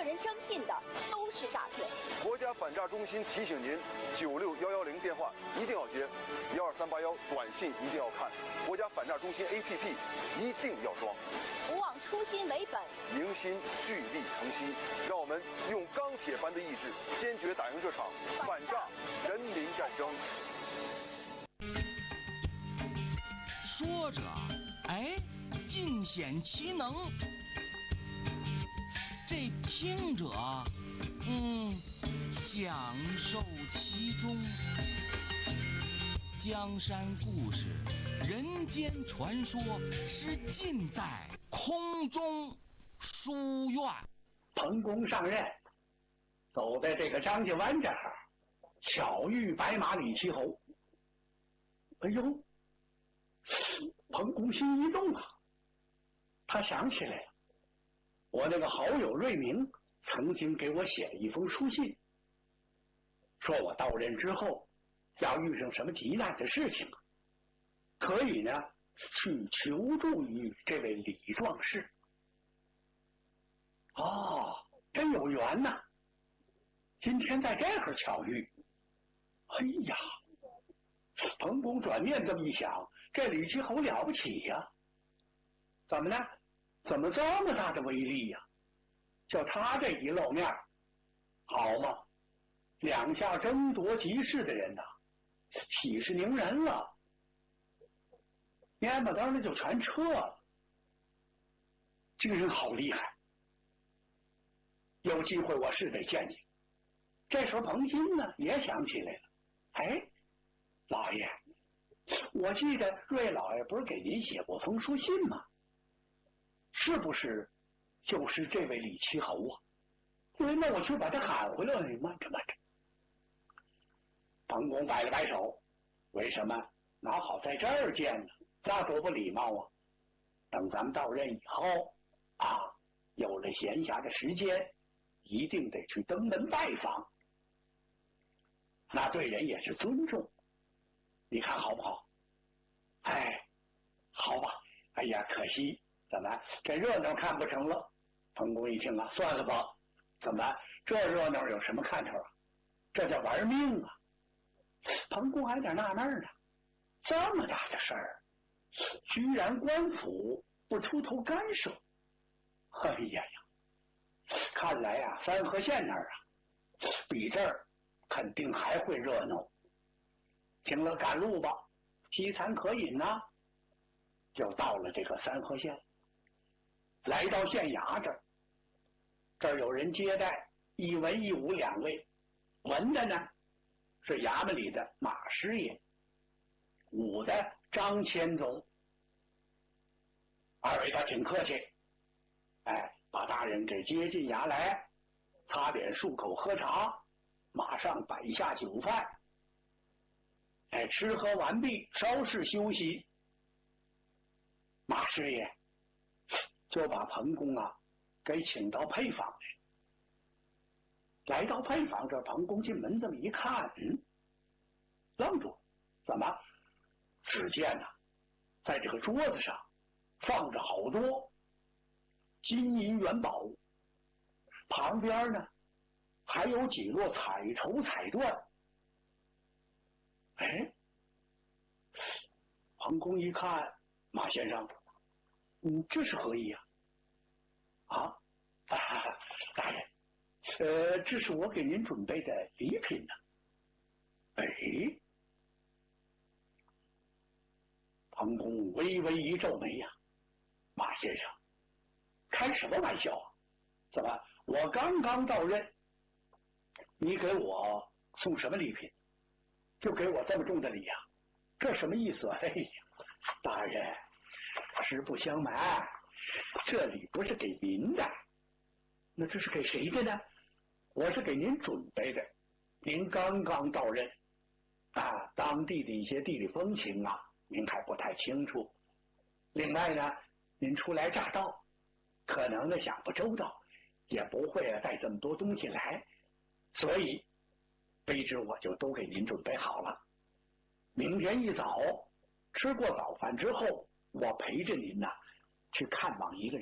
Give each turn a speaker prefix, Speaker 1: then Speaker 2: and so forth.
Speaker 1: 人征信的都是诈骗。
Speaker 2: 国家反诈中心提醒您：96110电话一定要接，12381短信一定要看，国家反诈中心 APP 一定要装。
Speaker 1: 不忘初心为本，
Speaker 2: 凝心聚力成溪，让我们用钢铁般的意志，坚决打赢这场反诈人民战争。
Speaker 3: 说着，哎，尽显其能；这听者，享受其中。江山故事，人间传说，是尽在空中书院。
Speaker 4: 彭公上任，走在这个张家湾这儿，巧遇白马李奇侯。哎呦，彭公心一动啊，他想起来了，我那个好友瑞明曾经给我写了一封书信，说我到任之后要遇上什么急难的事情，可以呢去求助于这位李壮士。哦，真有缘呐！今天在这儿巧遇。哎呀，彭公转念这么一想，这李奇侯了不起呀！怎么呢？怎么这么大的威力呀？就他这一露面，好嘛，两下争夺集市的人呐，息事宁人了，蔫巴当的就全撤了。这个人好厉害，有机会我是得见见。这时候彭新呢也想起来了，哎，老爷，我记得瑞老爷不是给您写过封书信吗？是不是就是这位李奇侯啊？那我去把他喊回来了，你慢着慢着。彭公摆了摆手，为什么哪好在这儿见呢？那多不礼貌啊！等咱们到任以后啊，有了闲暇的时间，一定得去登门拜访，那对人也是尊重，你看好不好？哎，好吧。哎呀，可惜怎么这热闹看不成了？彭公一听啊，算了吧，怎么这热闹有什么看头啊？这叫玩命啊！彭公还有点纳闷呢，这么大的事儿，居然官府不出头干涉。哎呀呀，看来啊，三河县那儿啊，比这儿肯定还会热闹。行了，赶路吧，饥餐可饮呐。就到了这个三河县，来到县衙这儿，这儿有人接待，一文一武两位。文的呢是衙门里的马师爷，武的张千总。二位他挺客气，哎，把大人给接进衙来，擦脸漱口喝茶，马上摆下酒饭。哎，吃喝完毕，稍事休息。马师爷就把彭公啊给请到配坊来。来到配坊这，彭公进门这么一看，愣住，怎么？只见呢，在这个桌子上放着好多金银元宝，旁边呢还有几摞彩绸彩缎。哎，彭公一看，马先生，这是何意啊？啊，大人，这是我给您准备的礼品呢。哎，彭公微微一皱眉呀，马先生，开什么玩笑啊？怎么，我刚刚到任，你给我送什么礼品？就给我这么重的礼啊？这什么意思啊？哎呀，大人，实不相瞒，这礼不是给您的，那这是给谁的呢？我是给您准备的。您刚刚到任啊，当地的一些地理风情啊，您还不太清楚。另外呢，您初来乍到，可能呢想不周到，也不会带这么多东西来，所以卑职我就都给您准备好了。明天一早吃过早饭之后，我陪着您去看望一个